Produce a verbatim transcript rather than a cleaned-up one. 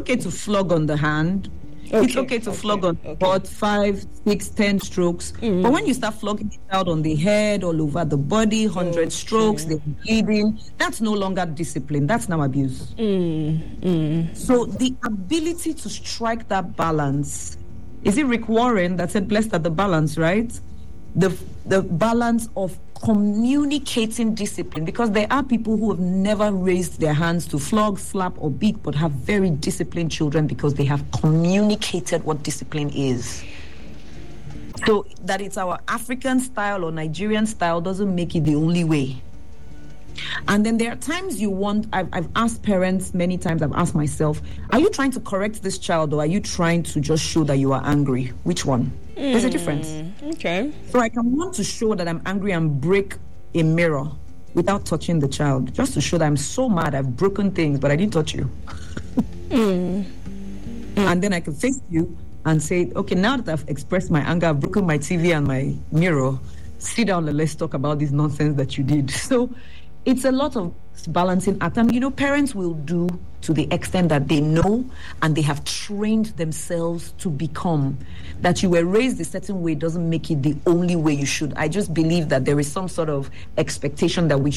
okay to flog on the hand. Okay, it's okay to okay, flog on okay. about five, six, ten strokes. Mm. But when you start flogging it out on the head, all over the body, hundred okay. strokes, they're bleeding, that's no longer discipline. That's now abuse. Mm. Mm. So the ability to strike that balance, is it Rick Warren that said, blessed are the balance, right? The the balance of communicating discipline, because there are people who have never raised their hands to flog, slap, or beat, but have very disciplined children because they have communicated what discipline is. So that it's our African style or Nigerian style doesn't make it the only way. And then there are times you want, I've, I've asked parents many times, I've asked myself, are you trying to correct this child or are you trying to just show that you are angry? Which one? Mm, There's a difference. Okay. So I can want to show that I'm angry and break a mirror without touching the child, just to show that I'm so mad, I've broken things, but I didn't touch you. mm. And then I can face you and say, okay, now that I've expressed my anger, I've broken my T V and my mirror, sit down and let's talk about this nonsense that you did. So it's a lot of balancing act. And, you know, parents will do to the extent that they know and they have trained themselves to become. That you were raised a certain way doesn't make it the only way you should. I just believe that there is some sort of expectation that we